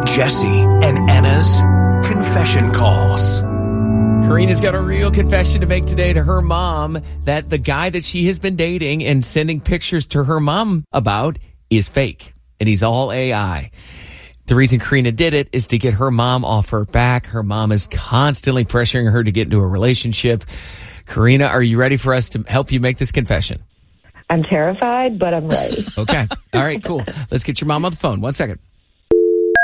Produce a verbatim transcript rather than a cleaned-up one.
Jesse and Anna's Confession Calls. Karina's got a real confession to make today to her mom that the guy that she has been dating and sending pictures to her mom about is fake, and he's all A I. The reason Karina did it is to get her mom off her back. Her mom is constantly pressuring her to get into a relationship. Karina, are you ready for us to help you make this confession? I'm terrified, but I'm ready. Okay. All right, cool. Let's get your mom on the phone. One second.